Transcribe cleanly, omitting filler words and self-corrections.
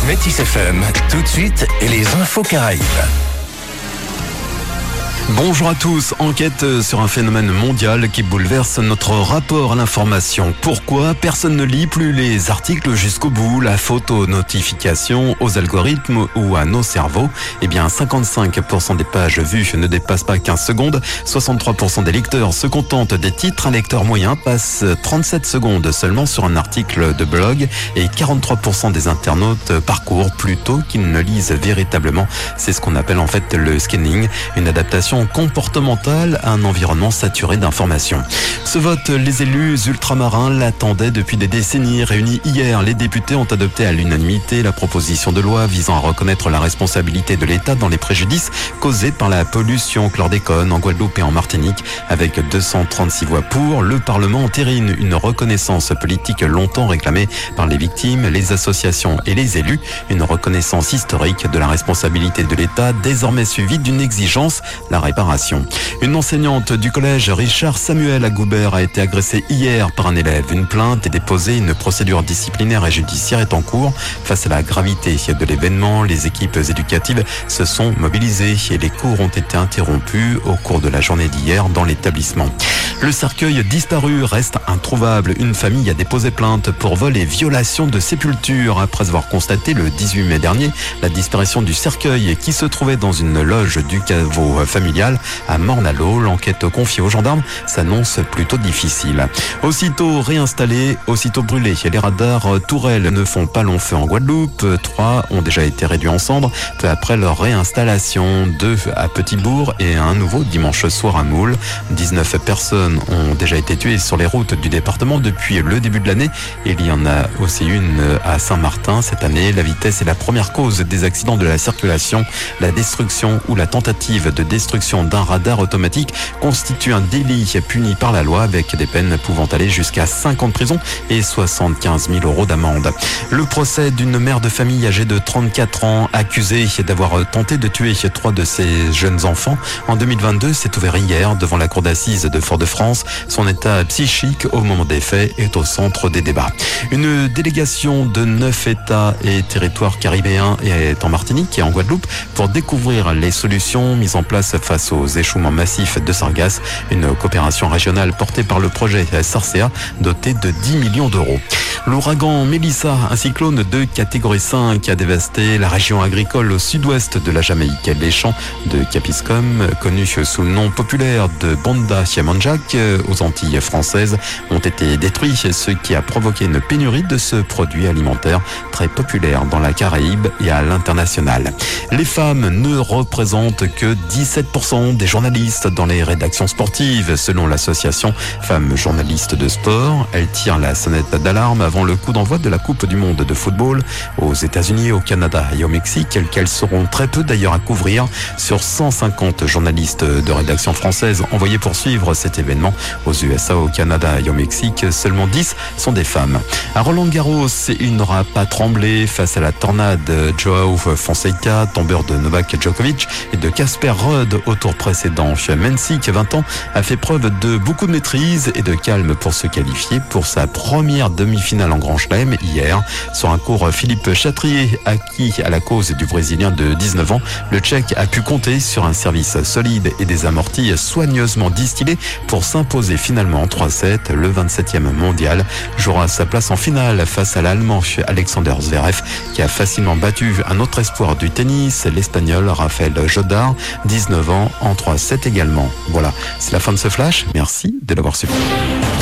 Métis FM, tout de suite, et les infos Caraïbes. Bonjour à tous. Enquête sur un phénomène mondial qui bouleverse notre rapport à l'information. Pourquoi personne ne lit plus les articles jusqu'au bout, la faute aux notifications, aux algorithmes ou à nos cerveaux? Eh bien, 55% des pages vues ne dépassent pas 15 secondes. 63% des lecteurs se contentent des titres. Un lecteur moyen passe 37 secondes seulement sur un article de blog et 43% des internautes parcourent plutôt qu'ils ne lisent véritablement. C'est ce qu'on appelle en fait le scanning, une adaptation comportementale à un environnement saturé d'informations. Ce vote, les élus ultramarins l'attendaient depuis des décennies. Réunis hier, les députés ont adopté à l'unanimité la proposition de loi visant à reconnaître la responsabilité de l'État dans les préjudices causés par la pollution chlordécone en Guadeloupe et en Martinique. Avec 236 voix pour, le Parlement entérine une reconnaissance politique longtemps réclamée par les victimes, les associations et les élus. Une reconnaissance historique de la responsabilité de l'État, désormais suivie d'une exigence, la réparation. Une enseignante du collège Richard Samuel à Goubert a été agressée hier par un élève. Une plainte est déposée, une procédure disciplinaire et judiciaire est en cours. Face à la gravité de l'événement, les équipes éducatives se sont mobilisées et les cours ont été interrompus au cours de la journée d'hier dans l'établissement. Le cercueil disparu reste introuvable. Une famille a déposé plainte pour vol et violation de sépulture après avoir constaté le 18 mai dernier la disparition du cercueil qui se trouvait dans une loge du caveau familial à Morne-à-l'Eau. L'enquête confiée aux gendarmes s'annonce plutôt difficile. Aussitôt réinstallés, aussitôt brûlés. Les radars tourelles ne font pas long feu en Guadeloupe. 3 ont déjà été réduits en cendres peu après leur réinstallation. 2 à Petit-Bourg et un nouveau dimanche soir à Moule. 19 personnes ont déjà été tuées sur les routes du département depuis le début de l'année. Il y en a aussi une à Saint-Martin cette année. La vitesse est la première cause des accidents de la circulation. La destruction ou la tentative de destruction d'un radar automatique constitue un délit puni par la loi avec des peines pouvant aller jusqu'à 5 ans de prison et 75 000 € d'amende. Le procès d'une mère de famille âgée de 34 ans accusée d'avoir tenté de tuer 3 de ses jeunes enfants en 2022 s'est ouvert hier devant la cour d'assises de Fort-de-France. Son état psychique au moment des faits est au centre des débats. Une délégation de 9 États et territoires caribéens est en Martinique et en Guadeloupe pour découvrir les solutions mises en place face aux échouements massifs de sargasses. Une coopération régionale portée par le projet Sarcea doté de 10 millions d'euros. L'ouragan Melissa, un cyclone de catégorie 5, a dévasté la région agricole au sud-ouest de la Jamaïque. Les champs de Capiscum, connus sous le nom populaire de Bonda Siamanjak aux Antilles françaises, ont été détruits, ce qui a provoqué une pénurie de ce produit alimentaire très populaire dans la Caraïbe et à l'international. Les femmes ne représentent que 17% des journalistes dans les rédactions sportives, selon l'association Femmes journalistes de sport. Elles tirent la sonnette d'alarme avant le coup d'envoi de la Coupe du monde de football aux États-Unis, au Canada et au Mexique, qu'elles seront très peu d'ailleurs à couvrir. Sur 150 journalistes de rédaction française envoyés pour suivre cet événement aux USA, au Canada et au Mexique, seulement 10 sont des femmes. À Roland-Garros, il n'aura pas tremblé face à la tornade. Joao Fonseca, tombeur de Novak Djokovic et de Casper Ruud au tour précédent. Mensik, 20 ans, a fait preuve de beaucoup de maîtrise et de calme pour se qualifier pour sa première demi-finale en Grand Chelem hier. Sur un court, Philippe Chatrier, acquis à la cause du Brésilien de 19 ans, le Tchèque a pu compter sur un service solide et des amortis soigneusement distillés pour s'imposer finalement en 3-7. Le 27e mondial jouera sa place en finale face à l'Allemand Alexander Zverev qui a facilement battu un autre espoir du tennis, l'Espagnol Rafael Jodar, 19 ans, en 3-7 également. Voilà, c'est la fin de ce flash. Merci de l'avoir suivi.